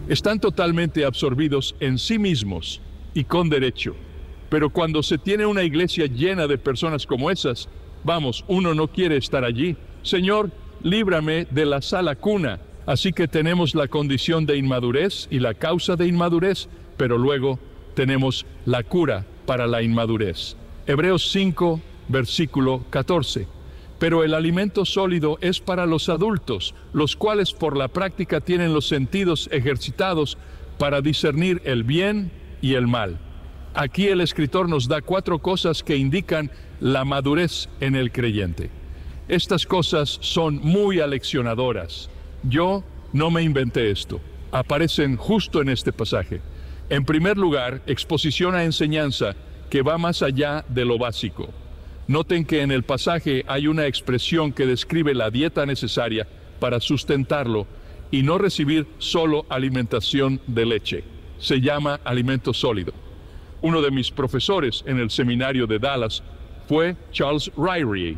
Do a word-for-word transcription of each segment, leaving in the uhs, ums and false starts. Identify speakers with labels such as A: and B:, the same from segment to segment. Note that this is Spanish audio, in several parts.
A: Están totalmente absorbidos en sí mismos y con derecho. Pero cuando se tiene una iglesia llena de personas como esas, vamos, uno no quiere estar allí. Señor, líbrame de la sala cuna. Así que tenemos la condición de inmadurez y la causa de inmadurez, pero luego tenemos la cura para la inmadurez. Hebreos cinco, versículo catorce. Pero el alimento sólido es para los adultos, los cuales por la práctica tienen los sentidos ejercitados para discernir el bien y el mal. Aquí el escritor nos da cuatro cosas que indican la madurez en el creyente. Estas cosas son muy aleccionadoras. Yo no me inventé esto. Aparecen justo en este pasaje. En primer lugar, exposición a enseñanza que va más allá de lo básico. Noten que en el pasaje hay una expresión que describe la dieta necesaria para sustentarlo y no recibir solo alimentación de leche. Se llama alimento sólido. Uno de mis profesores en el seminario de Dallas fue Charles Ryrie.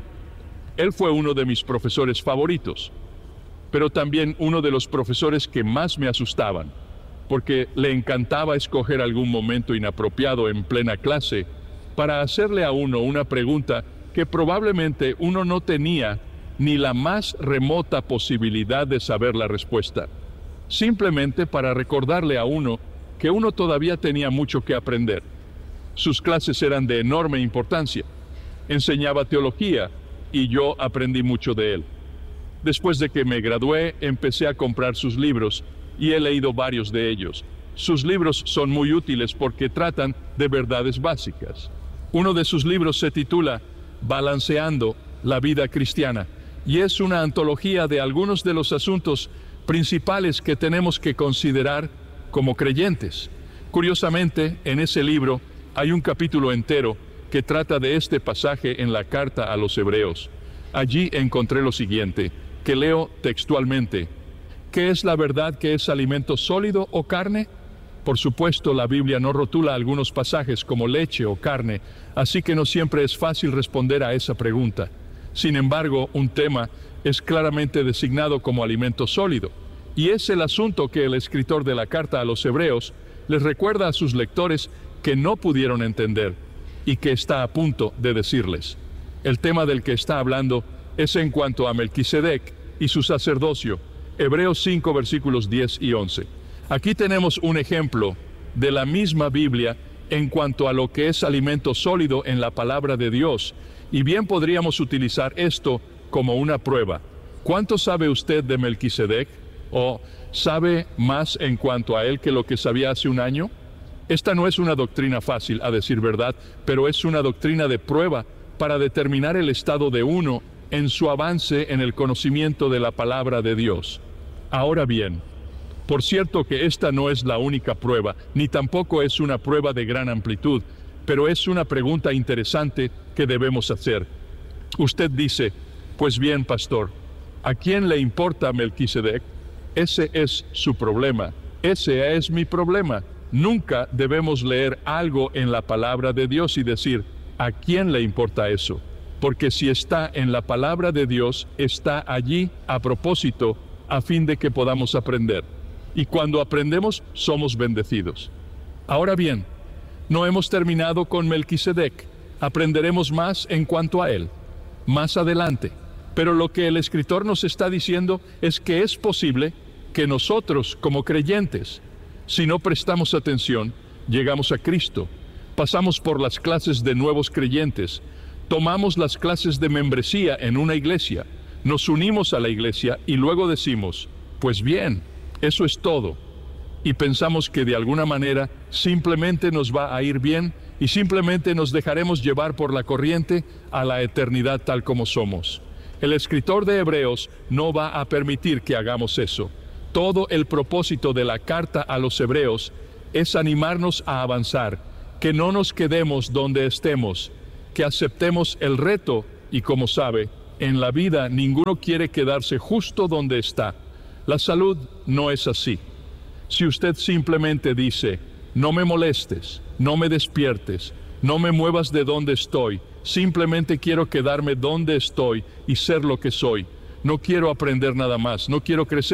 A: Él fue uno de mis profesores favoritos, pero también uno de los profesores que más me asustaban, porque le encantaba escoger algún momento inapropiado en plena clase para hacerle a uno una pregunta que probablemente uno no tenía ni la más remota posibilidad de saber la respuesta, simplemente para recordarle a uno que uno todavía tenía mucho que aprender. Sus clases eran de enorme importancia. Enseñaba teología y yo aprendí mucho de él. Después de que me gradué, empecé a comprar sus libros y he leído varios de ellos. Sus libros son muy útiles porque tratan de verdades básicas. Uno de sus libros se titula Balanceando la vida cristiana y es una antología de algunos de los asuntos principales que tenemos que considerar como creyentes. Curiosamente, en ese libro hay un capítulo entero que trata de este pasaje en la carta a los Hebreos. Allí encontré lo siguiente, que leo textualmente. ¿Qué es la verdad que es alimento sólido o carne? Por supuesto, la Biblia no rotula algunos pasajes como leche o carne, así que no siempre es fácil responder a esa pregunta. Sin embargo, un tema es claramente designado como alimento sólido, y es el asunto que el escritor de la carta a los Hebreos les recuerda a sus lectores que no pudieron entender y que está a punto de decirles. El tema del que está hablando es en cuanto a Melquisedec y su sacerdocio, Hebreos cinco, versículos diez y once. Aquí tenemos un ejemplo de la misma Biblia en cuanto a lo que es alimento sólido en la palabra de Dios, y bien podríamos utilizar esto como una prueba. ¿Cuánto sabe usted de Melquisedec? ¿O sabe más en cuanto a él que lo que sabía hace un año? Esta no es una doctrina fácil, a decir verdad, pero es una doctrina de prueba para determinar el estado de uno en su avance en el conocimiento de la palabra de Dios. Ahora bien, por cierto que esta no es la única prueba, ni tampoco es una prueba de gran amplitud, pero es una pregunta interesante que debemos hacer. Usted dice, pues bien, pastor, ¿a quién le importa Melquisedec? Ese es su problema, ese es mi problema. Nunca debemos leer algo en la palabra de Dios y decir, ¿a quién le importa eso? Porque si está en la palabra de Dios, está allí a propósito, a fin de que podamos aprender. Y cuando aprendemos, somos bendecidos. Ahora bien, no hemos terminado con Melquisedec. Aprenderemos más en cuanto a él, más adelante. Pero lo que el escritor nos está diciendo es que es posible que nosotros, como creyentes, si no prestamos atención, llegamos a Cristo, pasamos por las clases de nuevos creyentes, tomamos las clases de membresía en una iglesia, nos unimos a la iglesia y luego decimos, pues bien, eso es todo. Y pensamos que de alguna manera simplemente nos va a ir bien y simplemente nos dejaremos llevar por la corriente a la eternidad tal como somos. El escritor de Hebreos no va a permitir que hagamos eso. Todo el propósito de la carta a los Hebreos es animarnos a avanzar, que no nos quedemos donde estemos, que aceptemos el reto y, como sabe, en la vida ninguno quiere quedarse justo donde está. La salud no es así. Si usted simplemente dice, no me molestes, no me despiertes, no me muevas de donde estoy, simplemente quiero quedarme donde estoy y ser lo que soy, no quiero aprender nada más, no quiero crecer,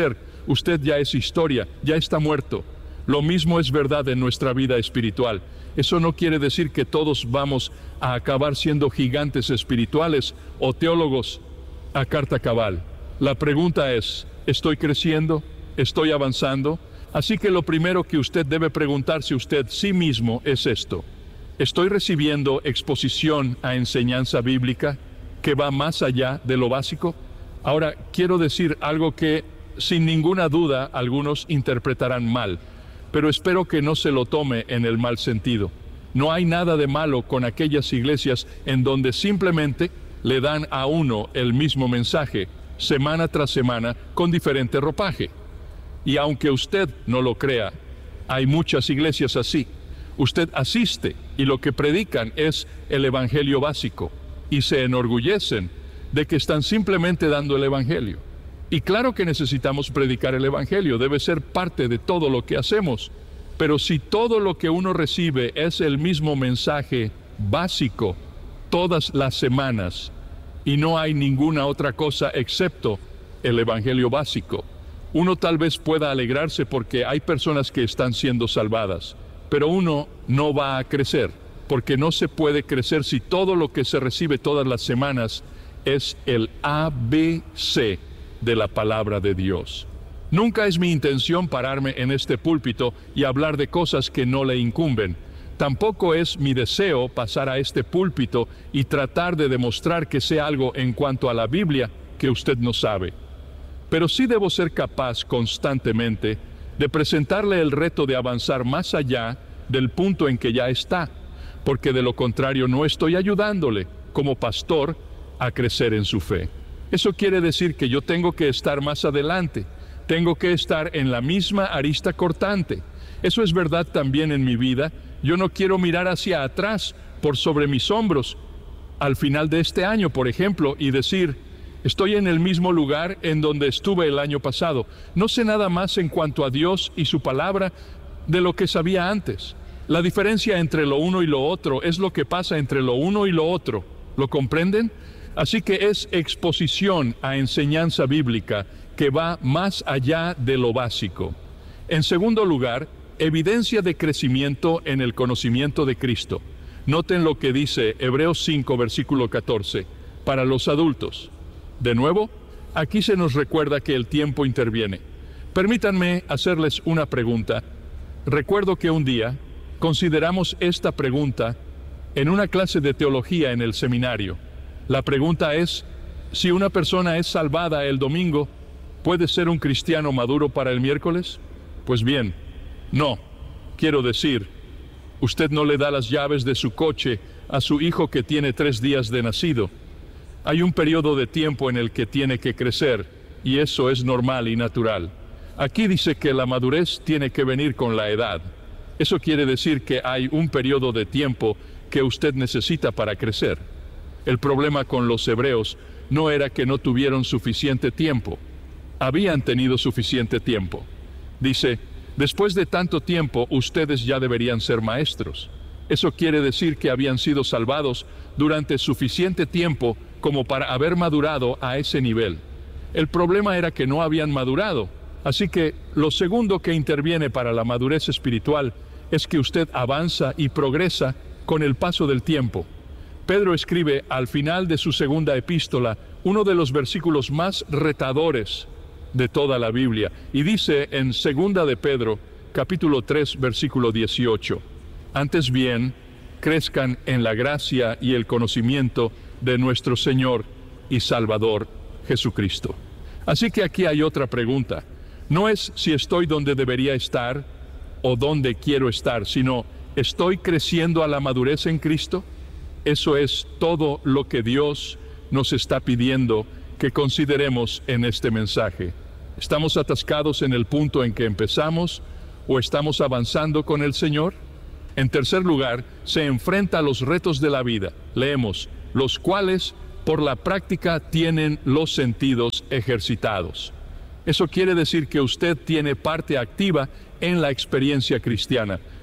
A: usted ya es historia, ya está muerto. Lo mismo es verdad en nuestra vida espiritual. Eso no quiere decir que todos vamos a acabar siendo gigantes espirituales o teólogos a carta cabal. La pregunta es, ¿estoy creciendo? ¿Estoy avanzando? Así que lo primero que usted debe preguntarse usted sí mismo es esto. ¿Estoy recibiendo exposición a enseñanza bíblica que va más allá de lo básico? Ahora, quiero decir algo que sin ninguna duda algunos interpretarán mal, pero espero que no se lo tome en el mal sentido. No hay nada de malo con aquellas iglesias en donde simplemente le dan a uno el mismo mensaje, semana tras semana, con diferente ropaje. Y aunque usted no lo crea, hay muchas iglesias así. Usted asiste y lo que predican es el evangelio básico y se enorgullecen de que están simplemente dando el evangelio. Y claro que necesitamos predicar el evangelio, debe ser parte de todo lo que hacemos. Pero si todo lo que uno recibe es el mismo mensaje básico todas las semanas y no hay ninguna otra cosa excepto el evangelio básico, uno tal vez pueda alegrarse porque hay personas que están siendo salvadas, pero uno no va a crecer, porque no se puede crecer si todo lo que se recibe todas las semanas es el A B C de la palabra de Dios. Nunca es mi intención pararme en este púlpito y hablar de cosas que no le incumben. Tampoco es mi deseo pasar a este púlpito y tratar de demostrar que sé algo en cuanto a la Biblia que usted no sabe. Pero sí debo ser capaz constantemente de presentarle el reto de avanzar más allá del punto en que ya está, porque de lo contrario no estoy ayudándole, como pastor, a crecer en su fe. Eso quiere decir que yo tengo que estar más adelante, tengo que estar en la misma arista cortante. Eso es verdad también en mi vida. Yo no quiero mirar hacia atrás, por sobre mis hombros, al final de este año, por ejemplo, y decir, estoy en el mismo lugar en donde estuve el año pasado. No sé nada más en cuanto a Dios y su palabra de lo que sabía antes. La diferencia entre lo uno y lo otro es lo que pasa entre lo uno y lo otro. ¿Lo comprenden? Así que es exposición a enseñanza bíblica que va más allá de lo básico. En segundo lugar, evidencia de crecimiento en el conocimiento de Cristo. Noten lo que dice Hebreos cinco, versículo catorce, para los adultos. De nuevo, aquí se nos recuerda que el tiempo interviene. Permítanme hacerles una pregunta. Recuerdo que un día consideramos esta pregunta en una clase de teología en el seminario. La pregunta es, si una persona es salvada el domingo, ¿puede ser un cristiano maduro para el miércoles? Pues bien, no. Quiero decir, usted no le da las llaves de su coche a su hijo que tiene tres días de nacido. Hay un periodo de tiempo en el que tiene que crecer, y eso es normal y natural. Aquí dice que la madurez tiene que venir con la edad. Eso quiere decir que hay un periodo de tiempo que usted necesita para crecer. El problema con los hebreos no era que no tuvieron suficiente tiempo. Habían tenido suficiente tiempo. Dice, después de tanto tiempo, ustedes ya deberían ser maestros. Eso quiere decir que habían sido salvados durante suficiente tiempo como para haber madurado a ese nivel. El problema era que no habían madurado. Así que lo segundo que interviene para la madurez espiritual es que usted avanza y progresa con el paso del tiempo. Pedro escribe al final de su segunda epístola uno de los versículos más retadores de toda la Biblia, y dice en segunda de Pedro, capítulo tres, versículo dieciocho, antes bien, crezcan en la gracia y el conocimiento de nuestro Señor y Salvador Jesucristo. Así que aquí hay otra pregunta. No es si estoy donde debería estar o donde quiero estar, sino ¿estoy creciendo a la madurez en Cristo? Eso es todo lo que Dios nos está pidiendo que consideremos en este mensaje. ¿Estamos atascados en el punto en que empezamos o estamos avanzando con el Señor? En tercer lugar, se enfrenta a los retos de la vida. Leemos, los cuales por la práctica tienen los sentidos ejercitados. Eso quiere decir que usted tiene parte activa en la experiencia cristiana.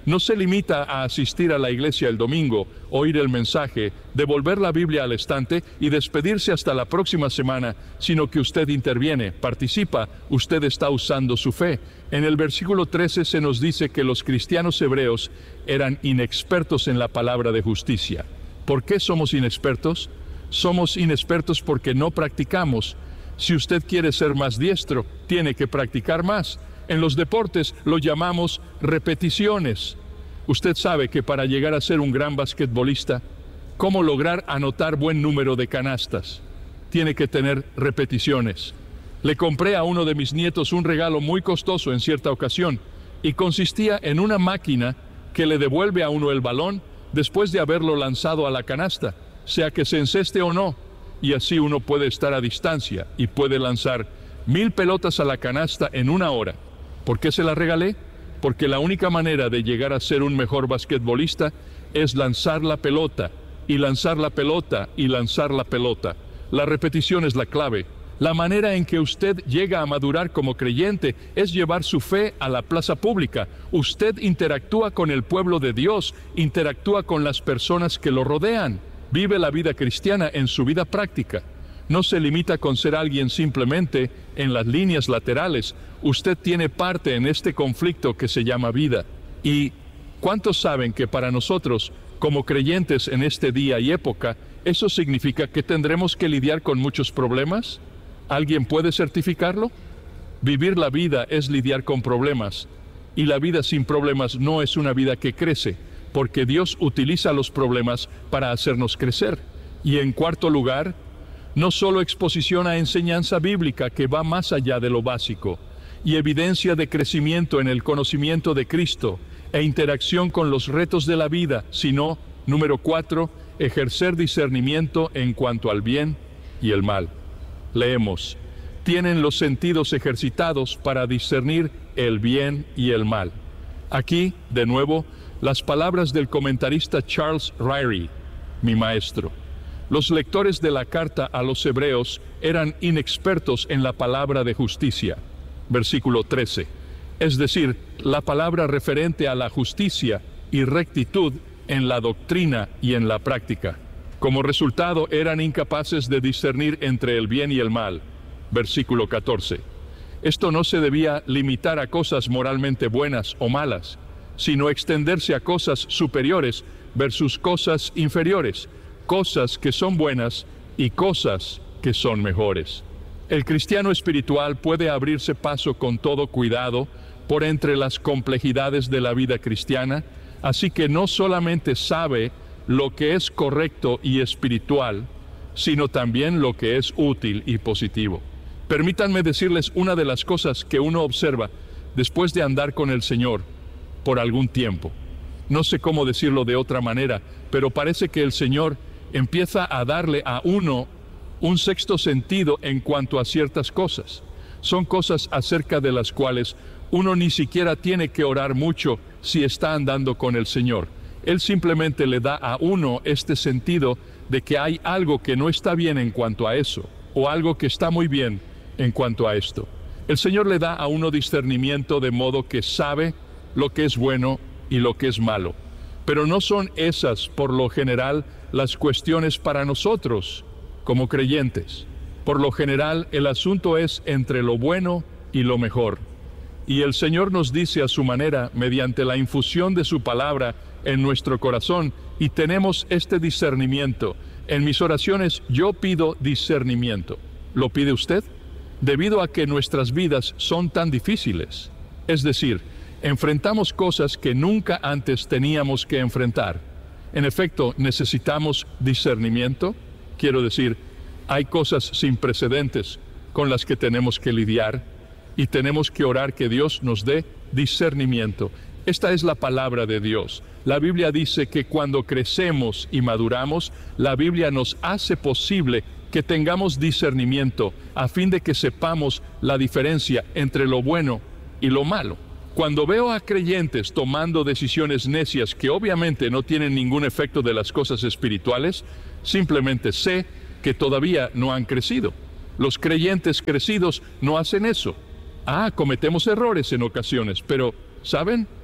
A: no se limita a asistir a la iglesia el domingo, oír el mensaje, devolver la Biblia al estante y despedirse hasta la próxima semana, sino que usted interviene, participa, usted está usando su fe. En el versículo trece se nos dice que los cristianos hebreos eran inexpertos en la palabra de justicia. ¿Por qué somos inexpertos? Somos inexpertos porque no practicamos. Si usted quiere ser más diestro, tiene que practicar más. En los deportes lo llamamos repeticiones. Usted sabe que para llegar a ser un gran basquetbolista, ¿cómo lograr anotar buen número de canastas? Tiene que tener repeticiones. Le compré a uno de mis nietos un regalo muy costoso en cierta ocasión y consistía en una máquina que le devuelve a uno el balón después de haberlo lanzado a la canasta, sea que se enceste o no, y así uno puede estar a distancia y puede lanzar mil pelotas a la canasta en una hora. ¿Por qué se la regalé? Porque la única manera de llegar a ser un mejor basquetbolista es lanzar la pelota, y lanzar la pelota, y lanzar la pelota. La repetición es la clave. La manera en que usted llega a madurar como creyente es llevar su fe a la plaza pública. Usted interactúa con el pueblo de Dios, interactúa con las personas que lo rodean. Vive la vida cristiana en su vida práctica. No se limita con ser alguien simplemente en las líneas laterales. Usted tiene parte en este conflicto que se llama vida. ¿Y cuántos saben que para nosotros, como creyentes en este día y época, eso significa que tendremos que lidiar con muchos problemas? ¿Alguien puede certificarlo? Vivir la vida es lidiar con problemas. Y la vida sin problemas no es una vida que crece, porque Dios utiliza los problemas para hacernos crecer. Y en cuarto lugar, no solo exposición a enseñanza bíblica que va más allá de lo básico, y evidencia de crecimiento en el conocimiento de Cristo e interacción con los retos de la vida, sino, número cuatro, ejercer discernimiento en cuanto al bien y el mal. Leemos, tienen los sentidos ejercitados para discernir el bien y el mal. Aquí, de nuevo, las palabras del comentarista Charles Ryrie, mi maestro. Los lectores de la carta a los hebreos eran inexpertos en la palabra de justicia. Versículo trece. Es decir, la palabra referente a la justicia y rectitud en la doctrina y en la práctica. Como resultado, eran incapaces de discernir entre el bien y el mal. Versículo catorce. Esto no se debía limitar a cosas moralmente buenas o malas, sino extenderse a cosas superiores versus cosas inferiores, cosas que son buenas y cosas que son mejores. El cristiano espiritual puede abrirse paso con todo cuidado por entre las complejidades de la vida cristiana, así que no solamente sabe lo que es correcto y espiritual, sino también lo que es útil y positivo. Permítanme decirles una de las cosas que uno observa después de andar con el Señor por algún tiempo. No sé cómo decirlo de otra manera, pero parece que el Señor empieza a darle a uno un sexto sentido en cuanto a ciertas cosas. Son cosas acerca de las cuales uno ni siquiera tiene que orar mucho si está andando con el Señor. Él simplemente le da a uno este sentido de que hay algo que no está bien en cuanto a eso, o algo que está muy bien en cuanto a esto. El Señor le da a uno discernimiento de modo que sabe lo que es bueno y lo que es malo. Pero no son esas, por lo general, las cuestiones para nosotros como creyentes. Por lo general, el asunto es entre lo bueno y lo mejor. Y el Señor nos dice a su manera, mediante la infusión de su palabra en nuestro corazón, y tenemos este discernimiento. En mis oraciones yo pido discernimiento. ¿Lo pide usted? Debido a que nuestras vidas son tan difíciles. Es decir, enfrentamos cosas que nunca antes teníamos que enfrentar. En efecto, necesitamos discernimiento. Quiero decir, hay cosas sin precedentes con las que tenemos que lidiar y tenemos que orar que Dios nos dé discernimiento. Esta es la palabra de Dios. La Biblia dice que cuando crecemos y maduramos, la Biblia nos hace posible que tengamos discernimiento a fin de que sepamos la diferencia entre lo bueno y lo malo. Cuando veo a creyentes tomando decisiones necias que obviamente no tienen ningún efecto de las cosas espirituales, simplemente sé que todavía no han crecido. Los creyentes crecidos no hacen eso. Ah, cometemos errores en ocasiones, pero, ¿saben?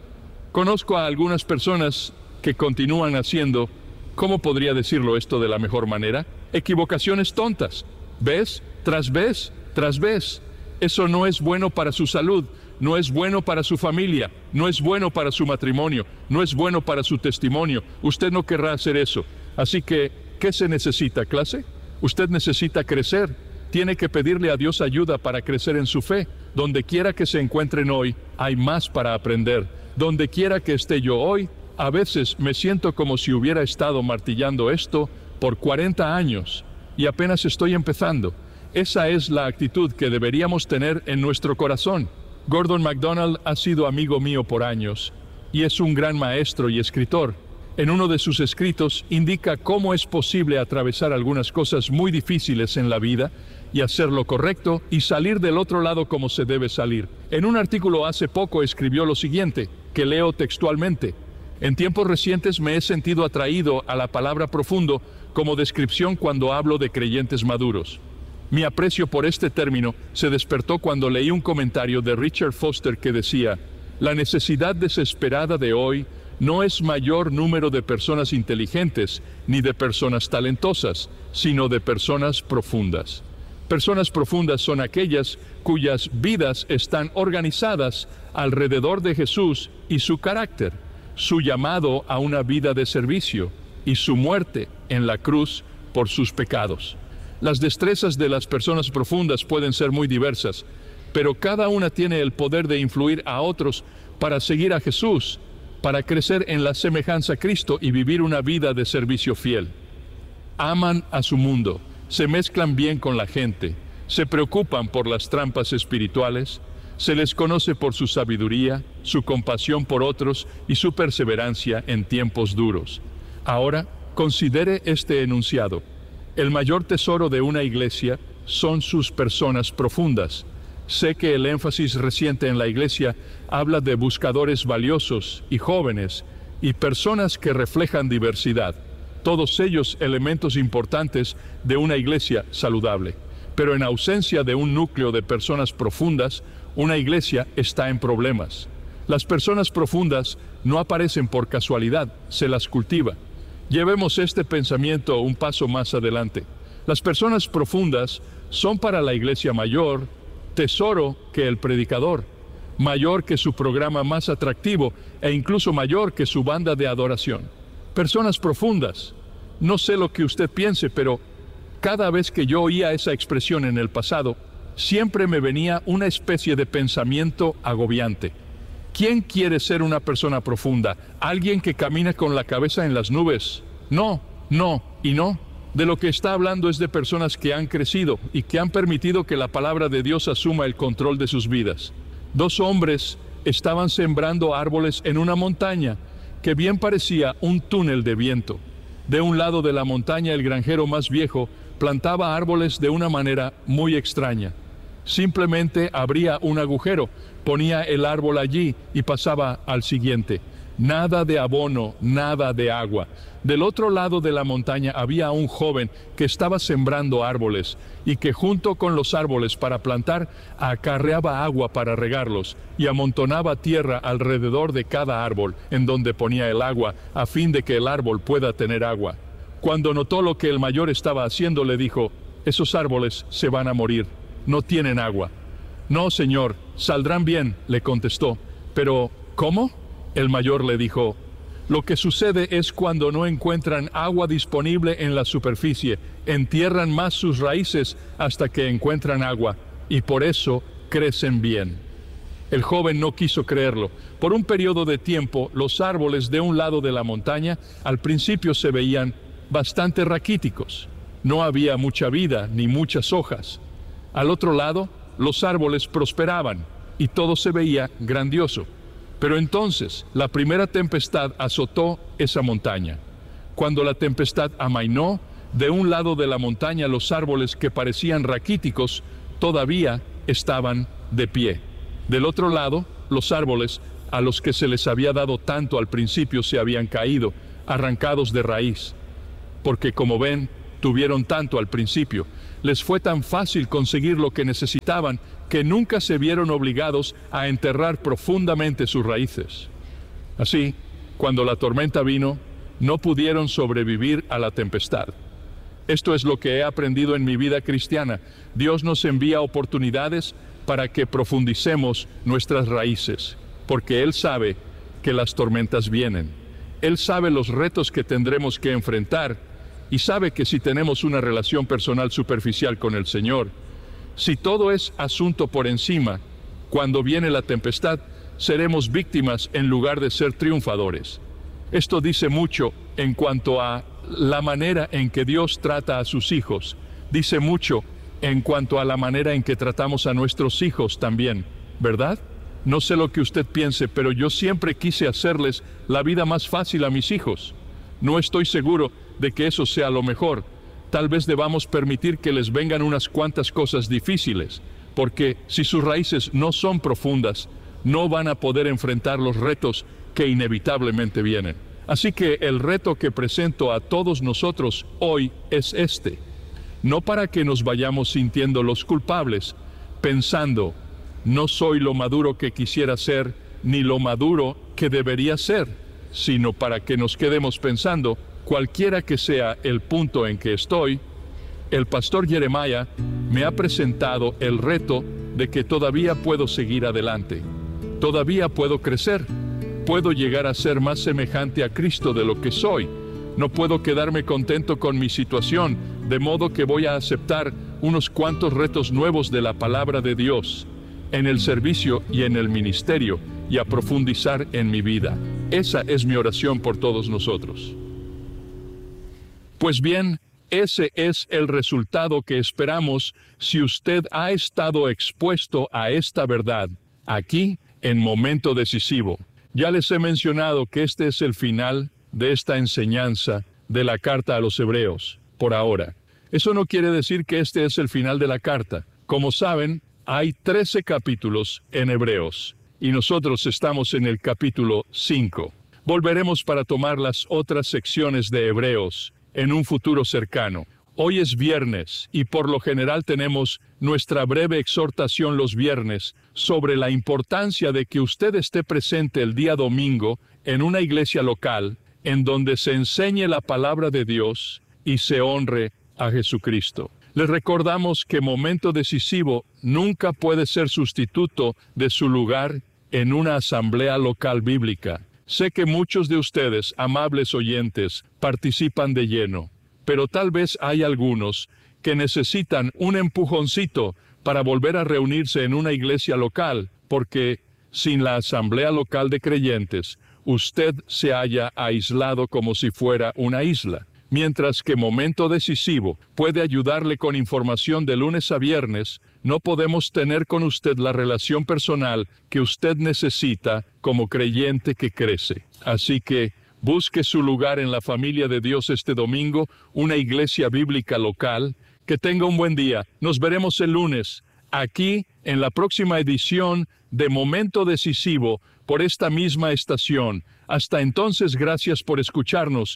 A: Conozco a algunas personas que continúan haciendo, ¿cómo podría decirlo esto de la mejor manera? Equivocaciones tontas. ¿Ves? Tras vez, tras vez. Eso no es bueno para su salud, no es bueno para su familia, no es bueno para su matrimonio, no es bueno para su testimonio. Usted no querrá hacer eso. Así que, ¿qué se necesita, clase? Usted necesita crecer. Tiene que pedirle a Dios ayuda para crecer en su fe. Donde quiera que se encuentren hoy, hay más para aprender. Donde quiera que esté yo hoy, a veces me siento como si hubiera estado martillando esto por cuarenta años y apenas estoy empezando. Esa es la actitud que deberíamos tener en nuestro corazón. Gordon MacDonald ha sido amigo mío por años y es un gran maestro y escritor. En uno de sus escritos indica cómo es posible atravesar algunas cosas muy difíciles en la vida y hacer lo correcto y salir del otro lado como se debe salir. En un artículo hace poco escribió lo siguiente, que leo textualmente. En tiempos recientes me he sentido atraído a la palabra profundo como descripción cuando hablo de creyentes maduros. Mi aprecio por este término se despertó cuando leí un comentario de Richard Foster que decía, la necesidad desesperada de hoy no es mayor número de personas inteligentes ni de personas talentosas, sino de personas profundas. Personas profundas son aquellas cuyas vidas están organizadas alrededor de Jesús y su carácter, su llamado a una vida de servicio y su muerte en la cruz por sus pecados. Las destrezas de las personas profundas pueden ser muy diversas, pero cada una tiene el poder de influir a otros para seguir a Jesús, para crecer en la semejanza a Cristo y vivir una vida de servicio fiel. Aman a su mundo, se mezclan bien con la gente, se preocupan por las trampas espirituales, se les conoce por su sabiduría, su compasión por otros y su perseverancia en tiempos duros. Ahora, considere este enunciado. El mayor tesoro de una iglesia son sus personas profundas. Sé que el énfasis reciente en la iglesia habla de buscadores valiosos y jóvenes y personas que reflejan diversidad, todos ellos elementos importantes de una iglesia saludable. Pero en ausencia de un núcleo de personas profundas, una iglesia está en problemas. Las personas profundas no aparecen por casualidad, se las cultiva. Llevemos este pensamiento un paso más adelante. Las personas profundas son para la iglesia mayor tesoro que el predicador, mayor que su programa más atractivo e incluso mayor que su banda de adoración. Personas profundas. No sé lo que usted piense, pero cada vez que yo oía esa expresión en el pasado, siempre me venía una especie de pensamiento agobiante. ¿Quién quiere ser una persona profunda? ¿Alguien que camina con la cabeza en las nubes? No, no y no. De lo que está hablando es de personas que han crecido y que han permitido que la palabra de Dios asuma el control de sus vidas. Dos hombres estaban sembrando árboles en una montaña que bien parecía un túnel de viento. De un lado de la montaña el granjero más viejo plantaba árboles de una manera muy extraña. Simplemente abría un agujero, ponía el árbol allí y pasaba al siguiente. Nada de abono, nada de agua. Del otro lado de la montaña había un joven que estaba sembrando árboles y que junto con los árboles para plantar acarreaba agua para regarlos y amontonaba tierra alrededor de cada árbol en donde ponía el agua a fin de que el árbol pueda tener agua. Cuando notó lo que el mayor estaba haciendo, le dijo, esos árboles se van a morir, no tienen agua. No, señor, saldrán bien, le contestó. Pero, ¿cómo? El mayor le dijo, lo que sucede es cuando no encuentran agua disponible en la superficie, entierran más sus raíces hasta que encuentran agua, y por eso crecen bien. El joven no quiso creerlo. Por un periodo de tiempo, los árboles de un lado de la montaña al principio se veían bastante raquíticos. No había mucha vida ni muchas hojas. Al otro lado, los árboles prosperaban y todo se veía grandioso. Pero entonces la primera tempestad azotó esa montaña. Cuando la tempestad amainó, de un lado de la montaña los árboles que parecían raquíticos todavía estaban de pie. Del otro lado, los árboles a los que se les había dado tanto al principio se habían caído, arrancados de raíz. Porque como ven, tuvieron tanto al principio. Les fue tan fácil conseguir lo que necesitaban que nunca se vieron obligados a enterrar profundamente sus raíces. Así, cuando la tormenta vino, no pudieron sobrevivir a la tempestad. Esto es lo que he aprendido en mi vida cristiana. Dios nos envía oportunidades para que profundicemos nuestras raíces, porque Él sabe que las tormentas vienen. Él sabe los retos que tendremos que enfrentar y sabe que si tenemos una relación personal superficial con el Señor, si todo es asunto por encima, cuando viene la tempestad, seremos víctimas en lugar de ser triunfadores. Esto dice mucho en cuanto a la manera en que Dios trata a sus hijos. Dice mucho en cuanto a la manera en que tratamos a nuestros hijos también, ¿verdad? No sé lo que usted piense, pero yo siempre quise hacerles la vida más fácil a mis hijos. No estoy seguro de que eso sea lo mejor. Tal vez debamos permitir que les vengan unas cuantas cosas difíciles, porque si sus raíces no son profundas, no van a poder enfrentar los retos que inevitablemente vienen. Así que el reto que presento a todos nosotros hoy es este. No para que nos vayamos sintiendo los culpables, pensando, no soy lo maduro que quisiera ser, ni lo maduro que debería ser, sino para que nos quedemos pensando, cualquiera que sea el punto en que estoy, el pastor Jeremiah me ha presentado el reto de que todavía puedo seguir adelante, todavía puedo crecer, puedo llegar a ser más semejante a Cristo de lo que soy. No puedo quedarme contento con mi situación, de modo que voy a aceptar unos cuantos retos nuevos de la palabra de Dios en el servicio y en el ministerio y a profundizar en mi vida. Esa es mi oración por todos nosotros. Pues bien, ese es el resultado que esperamos si usted ha estado expuesto a esta verdad, aquí, en Momento Decisivo. Ya les he mencionado que este es el final de esta enseñanza de la carta a los Hebreos, por ahora. Eso no quiere decir que este es el final de la carta. Como saben, hay trece capítulos en Hebreos, y nosotros estamos en el capítulo cinco. Volveremos para tomar las otras secciones de Hebreos en un futuro cercano. Hoy es viernes, y por lo general tenemos nuestra breve exhortación los viernes sobre la importancia de que usted esté presente el día domingo en una iglesia local en donde se enseñe la palabra de Dios y se honre a Jesucristo. Les recordamos que Momento Decisivo nunca puede ser sustituto de su lugar en una asamblea local bíblica. Sé que muchos de ustedes, amables oyentes, participan de lleno, pero tal vez hay algunos que necesitan un empujoncito para volver a reunirse en una iglesia local, porque sin la asamblea local de creyentes, usted se halla aislado como si fuera una isla. Mientras que Momento Decisivo puede ayudarle con información de lunes a viernes, no podemos tener con usted la relación personal que usted necesita como creyente que crece. Así que busque su lugar en la familia de Dios este domingo, una iglesia bíblica local. Que tenga un buen día. Nos veremos el lunes, aquí en la próxima edición de Momento Decisivo por esta misma estación. Hasta entonces, gracias por escucharnos.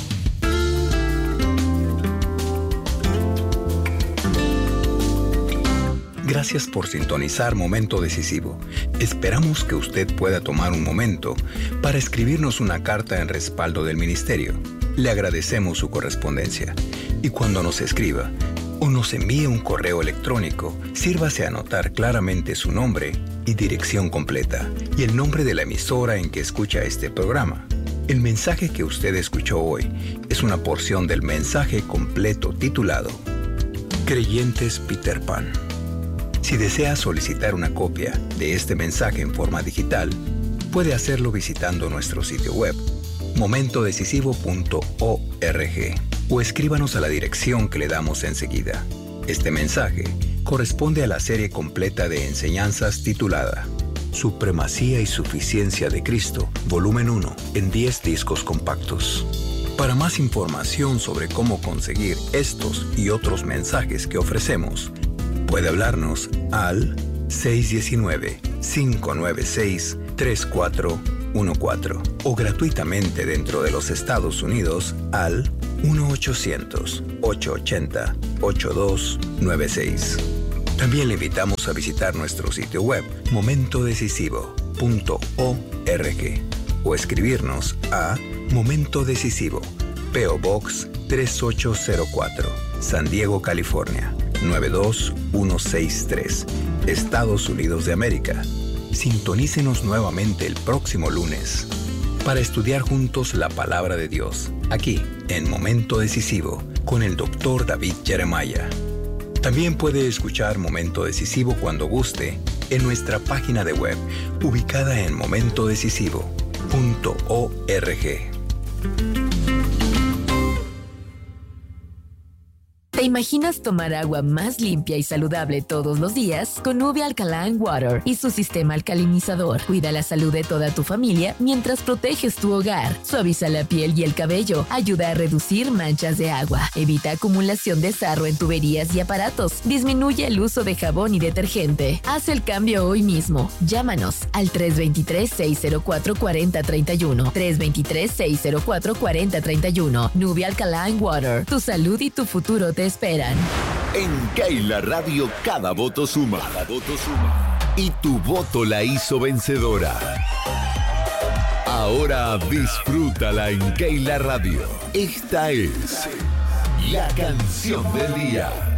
B: Gracias por sintonizar Momento Decisivo. Esperamos que usted pueda tomar un momento para escribirnos una carta en respaldo del ministerio. Le agradecemos su correspondencia. Y cuando nos escriba o nos envíe un correo electrónico, sírvase a anotar claramente su nombre y dirección completa y el nombre de la emisora en que escucha este programa. El mensaje que usted escuchó hoy es una porción del mensaje completo titulado Creyentes Peter Pan. Si desea solicitar una copia de este mensaje en forma digital, puede hacerlo visitando nuestro sitio web, momento decisivo punto org, o escríbanos a la dirección que le damos enseguida. Este mensaje corresponde a la serie completa de enseñanzas titulada Supremacía y Suficiencia de Cristo, volumen uno, en diez discos compactos. Para más información sobre cómo conseguir estos y otros mensajes que ofrecemos, puede hablarnos al seis uno nueve, cinco nueve seis, tres cuatro uno cuatro o gratuitamente dentro de los Estados Unidos al uno ochocientos, ochocientos ochenta, ochenta y dos noventa y seis. También le invitamos a visitar nuestro sitio web momento decisivo punto org o escribirnos a Momento Decisivo, P O Box tres ocho cero cuatro, San Diego, California, nueve dos uno seis tres, Estados Unidos de América. Sintonícenos nuevamente el próximo lunes para estudiar juntos la palabra de Dios, aquí en Momento Decisivo, con el doctor David Jeremiah. También puede escuchar Momento Decisivo cuando guste en nuestra página de web, ubicada en momento decisivo punto org.
C: ¿Te imaginas tomar agua más limpia y saludable todos los días? Con Nubia Alkaline Water y su sistema alcalinizador. Cuida la salud de toda tu familia mientras proteges tu hogar. Suaviza la piel y el cabello. Ayuda a reducir manchas de agua. Evita acumulación de sarro en tuberías y aparatos. Disminuye el uso de jabón y detergente. Haz el cambio hoy mismo. Llámanos al tres dos tres, seis cero cuatro, cuatro cero tres uno. tres dos tres, seis cero cuatro, cuatro cero tres uno. Nubia Alkaline Water. Tu salud y tu futuro te esperan.
D: En Keila Radio cada voto suma. Cada voto suma. Y tu voto la hizo vencedora. Ahora disfrútala en Keila Radio. Esta es la canción del día.